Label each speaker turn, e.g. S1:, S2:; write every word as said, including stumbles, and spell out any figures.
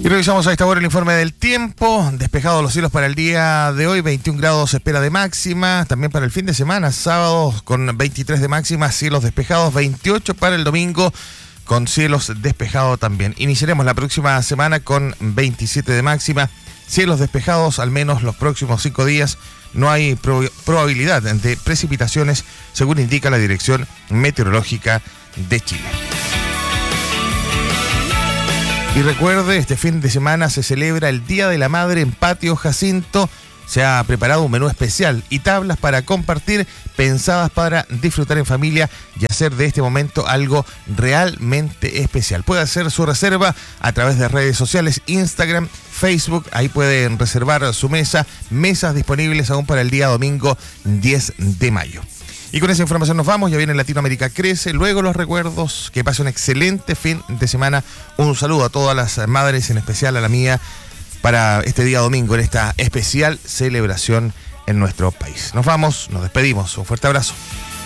S1: Y revisamos a esta hora el informe del tiempo. Despejados los cielos para el día de hoy, veintiún grados se espera de máxima. También para el fin de semana, sábado con veintitrés de máxima, cielos despejados, veintiocho para el domingo con cielos despejados también. Iniciaremos la próxima semana con veintisiete de máxima, cielos despejados al menos los próximos cinco días. No hay pro- probabilidad de precipitaciones, según indica la Dirección Meteorológica de Chile. Y recuerde, este fin de semana se celebra el Día de la Madre en Patio Jacinto. Se ha preparado un menú especial y tablas para compartir, pensadas para disfrutar en familia y hacer de este momento algo realmente especial. Puede hacer su reserva a través de redes sociales, Instagram, Facebook. Ahí pueden reservar su mesa. Mesas disponibles aún para el día domingo diez de mayo. Y con esa información nos vamos, ya viene Latinoamérica Crece, luego los recuerdos, que pase un excelente fin de semana. Un saludo a todas las madres, en especial a la mía, para este día domingo, en esta especial celebración en nuestro país. Nos vamos, nos despedimos, un fuerte abrazo.